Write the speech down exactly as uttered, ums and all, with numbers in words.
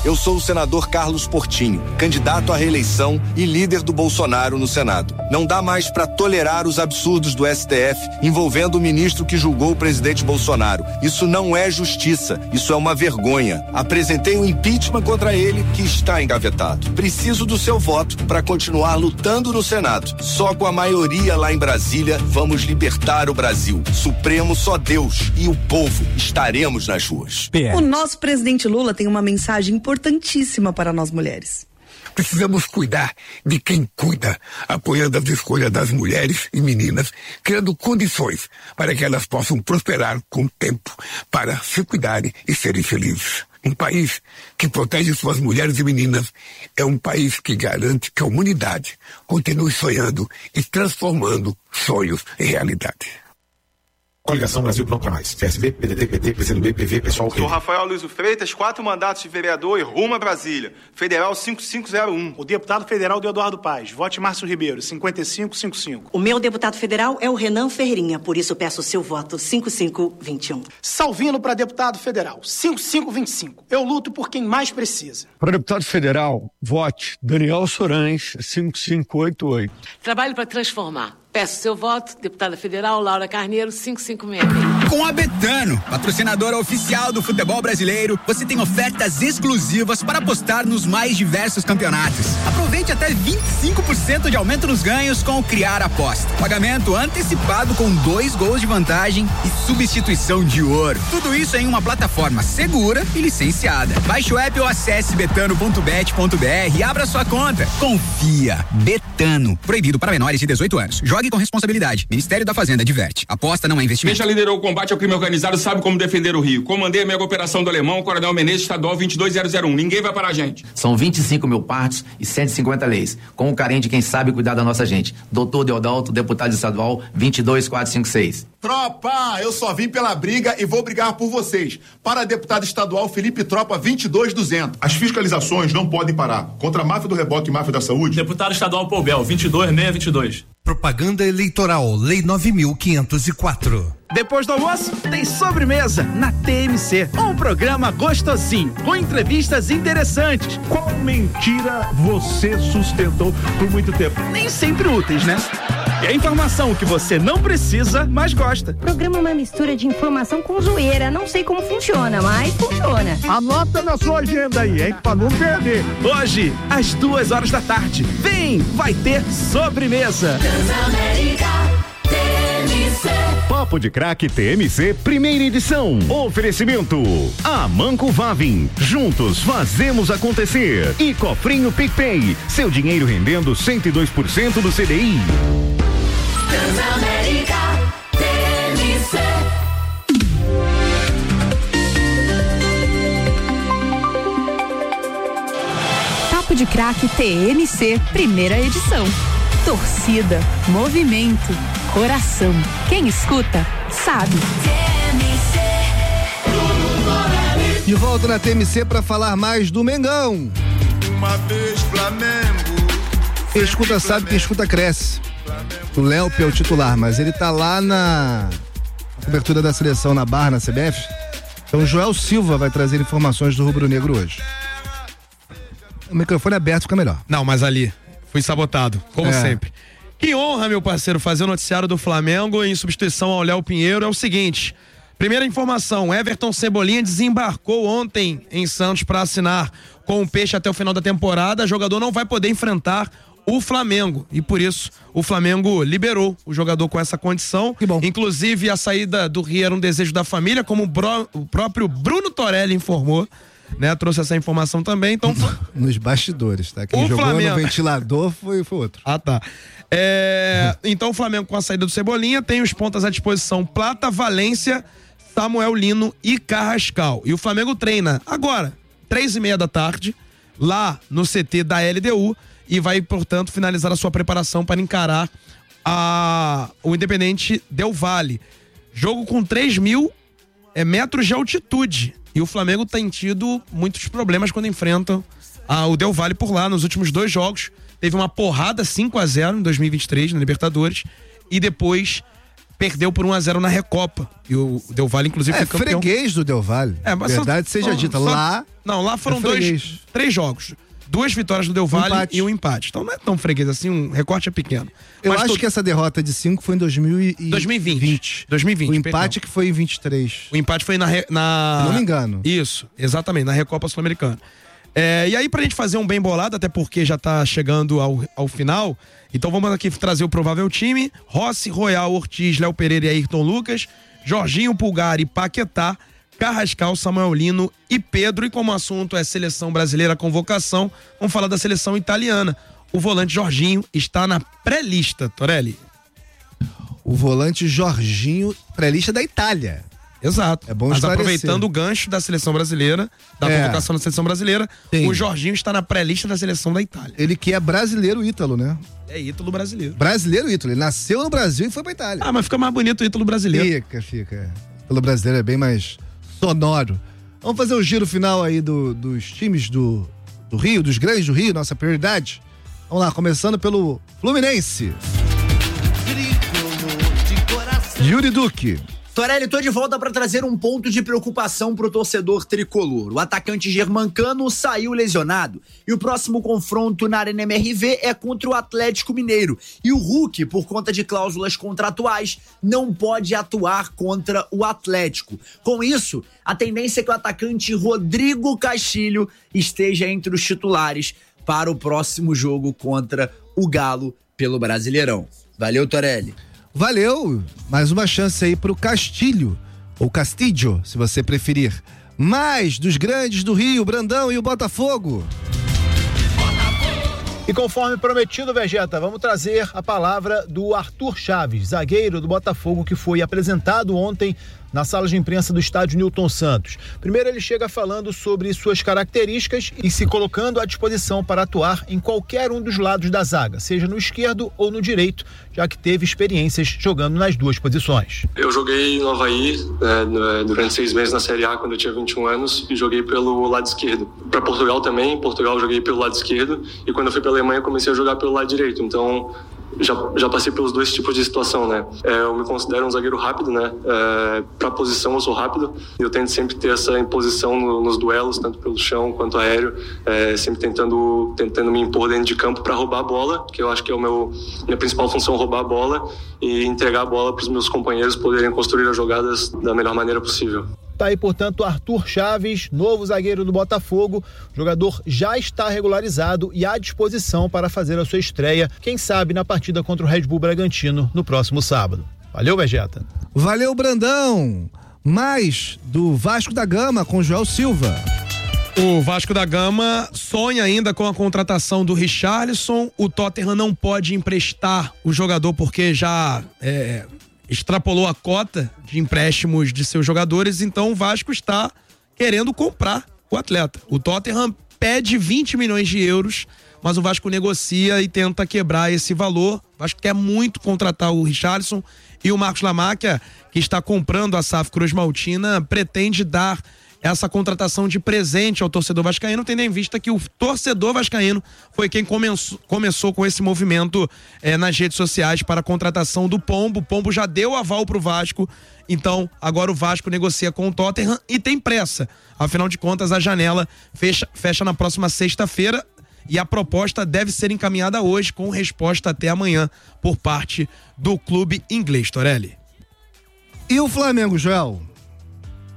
Eu sou o senador Carlos Portinho, candidato à reeleição e líder do Bolsonaro no Senado. Não dá mais para tolerar os absurdos do S T F envolvendo o ministro que julgou o presidente Bolsonaro. Isso não é justiça, isso é uma vergonha. Apresentei um impeachment contra ele que está engavetado. Preciso do seu voto para continuar lutando no Senado. Só com a maioria lá em Brasília vamos libertar o Brasil. Supremo só Deus e o povo estaremos nas ruas. O nosso presidente Lula tem uma mensagem importantíssima para nós mulheres. Precisamos cuidar de quem cuida, apoiando as escolhas das mulheres e meninas, criando condições para que elas possam prosperar com o tempo, para se cuidarem e serem felizes. Um país que protege suas mulheres e meninas é um país que garante que a humanidade continue sonhando e transformando sonhos em realidade. Coligação Brasil Pronto pra Mais. P S B, P D T, P T, P C do B, P V, Pessoal. Sou Rafael Luiz Freitas, quatro mandatos de vereador e rumo a Brasília. Federal cinco cinco zero um. O deputado federal Eduardo Paz. Vote Márcio Ribeiro, cinquenta e cinco cinquenta e cinco. O meu deputado federal é o Renan Ferreirinha, por isso peço o seu voto cinco cinco vinte e um. Salvino para deputado federal, cinco cinco vinte e cinco. Eu luto por quem mais precisa. Para deputado federal, vote Daniel Sorães, cinco cinco oito oito. Trabalho para transformar. Peço seu voto, deputada federal Laura Carneiro, cinco cinco seis seis. Com a Betano, patrocinadora oficial do futebol brasileiro, você tem ofertas exclusivas para apostar nos mais diversos campeonatos. Aproveite até vinte e cinco por cento de aumento nos ganhos com o Criar Aposta. Pagamento antecipado com dois gols de vantagem e substituição de ouro. Tudo isso em uma plataforma segura e licenciada. Baixe o app ou acesse betano ponto bet ponto br e abra sua conta. Confia. Betano. Proibido para menores de dezoito anos. Jogue com responsabilidade. Ministério da Fazenda adverte. Aposta não é investimento. Quem já liderou o combate ao crime organizado sabe como defender o Rio. Comandei a mega operação do Alemão, Coronel Menezes, estadual vinte e dois mil um. Ninguém vai parar a gente. São vinte e cinco mil partos e cento e cinquenta leis. Com o carinho de quem sabe cuidar da nossa gente. Doutor Deodalto, deputado estadual vinte e dois mil quatrocentos e cinquenta e seis. Tropa, eu só vim pela briga e vou brigar por vocês. Para deputado estadual Felipe Tropa, vinte e dois mil e duzentos. As fiscalizações não podem parar. Contra a máfia do reboque e máfia da saúde. Deputado estadual Poubel, vinte e dois mil seiscentos e vinte e dois. Propaganda eleitoral, Lei nove mil quinhentos e quatro. Depois do almoço, tem sobremesa na T M C. Um programa gostosinho, com entrevistas interessantes. Qual mentira você sustentou por muito tempo? Nem sempre úteis, né? E a informação que você não precisa, mas gosta. O programa é uma mistura de informação com zoeira. Não sei como funciona, mas funciona. Anota na sua agenda aí, hein? Pra não perder. Hoje, às duas horas da tarde. Vem, vai ter sobremesa. Papo de Craque T M C, primeira edição. Oferecimento: Amanco Vavin. Juntos fazemos acontecer. E Cofrinho PicPay. Seu dinheiro rendendo cento e dois por cento do C D I. Transamérica T M C. Papo de Craque T M C, primeira edição. Torcida, movimento, coração. Quem escuta, sabe. De volta na T M C para falar mais do Mengão. Uma vez Flamengo. Quem escuta sabe, quem escuta cresce. O Léo é o titular, mas ele tá lá na cobertura da seleção na Barra, na C B F. Então o Joel Silva vai trazer informações do Rubro Negro hoje. O microfone aberto fica melhor. Não, mas ali fui sabotado, como É. sempre. Que honra, meu parceiro, fazer o noticiário do Flamengo em substituição ao Léo Pinheiro. É o seguinte, primeira informação, Everton Cebolinha desembarcou ontem em Santos para assinar com o Peixe até o final da temporada. O jogador não vai poder enfrentar o Flamengo e por isso o Flamengo liberou o jogador com essa condição. Que bom. Inclusive a saída do Rio era um desejo da família, como o, bro, o próprio Bruno Torelli informou, né? Trouxe essa informação também, então... Nos bastidores, tá? Quem o jogou Flamengo... no ventilador foi, foi outro. Ah, tá. É... Então o Flamengo com a saída do Cebolinha tem os pontas à disposição: Plata, Valência, Samuel Lino e Carrascal. E o Flamengo treina agora, três e meia da tarde, lá no C T da L D U, e vai, portanto, finalizar a sua preparação para encarar a... o Independente Del Valle. Jogo com três mil é, metros de altitude. E o Flamengo tem tido muitos problemas quando enfrenta a, o Del Valle por lá. Nos últimos dois jogos, teve uma porrada cinco a zero em dois mil e vinte e três na Libertadores. E depois perdeu por um a zero na Recopa. E o Del Valle, inclusive, É foi campeão. freguês do Del Valle. É, mas Verdade só- seja só- dita. só- Lá. Não, lá foram é dois, freguês. três jogos. Duas vitórias do Del Valle empate. e um empate. Então não é tão freguês assim, um recorte é pequeno. Eu Mas acho to- que essa derrota de cinco foi em dois mil e dois mil e vinte. dois mil e vinte, O empate perdão. que foi em vinte e três. O empate foi na... re- na... Se não me engano. Isso, exatamente, na Recopa Sul-Americana. É, e aí, pra gente fazer um bem bolado, até porque já tá chegando ao, ao final, então vamos aqui trazer o provável time: Rossi, Royal, Ortiz, Léo Pereira e Ayrton Lucas, Jorginho, Pulgar e Paquetá, Carrascal, Samuel Lino e Pedro. E como o assunto é seleção brasileira, convocação, vamos falar da seleção italiana. O volante Jorginho está na pré-lista, Torelli. O volante Jorginho, pré-lista da Itália. Exato. É bom Mas esclarecer. aproveitando o gancho da seleção brasileira, da É. convocação da seleção brasileira, Sim. o Jorginho está na pré-lista da seleção da Itália. Ele que é brasileiro ítalo, né? É ítalo brasileiro. Brasileiro ítalo. Ele nasceu no Brasil e foi pra Itália. Ah, mas fica mais bonito o ítalo brasileiro. Fica, fica. Pelo brasileiro é bem mais sonoro. Vamos fazer o giro final aí do- dos times do, do Rio, dos grandes do Rio, nossa prioridade. Vamos lá, começando pelo Fluminense. Yuri Duque. Torelli, tô de volta para trazer um ponto de preocupação pro torcedor tricolor. O atacante Germancano saiu lesionado e o próximo confronto na Arena M R V é contra o Atlético Mineiro. E o Hulk, por conta de cláusulas contratuais, não pode atuar contra o Atlético. Com isso, a tendência é que o atacante Rodrigo Castilho esteja entre os titulares para o próximo jogo contra o Galo pelo Brasileirão. Valeu, Torelli. Valeu! Mais uma chance aí pro Castilho, ou Castilho, se você preferir. Mais dos grandes do Rio, Brandão e o Botafogo. E conforme prometido, Vegeta, vamos trazer a palavra do Arthur Chaves, zagueiro do Botafogo, que foi apresentado ontem na sala de imprensa do estádio Newton Santos. Primeiro ele chega falando sobre suas características e se colocando à disposição para atuar em qualquer um dos lados da zaga, seja no esquerdo ou no direito, já que teve experiências jogando nas duas posições. Eu joguei no Avaí é, durante seis meses na Série A quando eu tinha vinte e um anos e joguei pelo lado esquerdo. Para Portugal também, em Portugal eu joguei pelo lado esquerdo e quando eu fui para a Alemanha eu comecei a jogar pelo lado direito, então já, já passei pelos dois tipos de situação, né? É, eu me considero um zagueiro rápido, né? É, para posição eu sou rápido e eu tento sempre ter essa imposição no, nos duelos, tanto pelo chão quanto aéreo, é, sempre tentando, tentando me impor dentro de campo para roubar a bola, que eu acho que é o meu minha principal função, roubar a bola e entregar a bola para os meus companheiros poderem construir as jogadas da melhor maneira possível. Tá aí, portanto, Arthur Chaves, novo zagueiro do Botafogo. O jogador já está regularizado e à disposição para fazer a sua estreia, quem sabe na partida contra o Red Bull Bragantino no próximo sábado. Valeu, Vegeta. Valeu, Brandão. Mais do Vasco da Gama com Joel Silva. O Vasco da Gama sonha ainda com a contratação do Richarlison. O Tottenham não pode emprestar o jogador porque já é, extrapolou a cota de empréstimos de seus jogadores, então o Vasco está querendo comprar o atleta. O Tottenham pede vinte milhões de euros, mas o Vasco negocia e tenta quebrar esse valor. O Vasco quer muito contratar o Richarlison e o Marcos Lamáquia, que está comprando a S A F Cruz Maltina, pretende dar essa contratação de presente ao torcedor vascaíno, tendo em vista que o torcedor vascaíno foi quem começou, começou com esse movimento eh, nas redes sociais para a contratação do Pombo. O Pombo já deu aval para o Vasco, então agora o Vasco negocia com o Tottenham e tem pressa. Afinal de contas, a janela fecha, fecha na próxima sexta-feira e a proposta deve ser encaminhada hoje, com resposta até amanhã por parte do clube inglês, Torelli. E o Flamengo, Joel?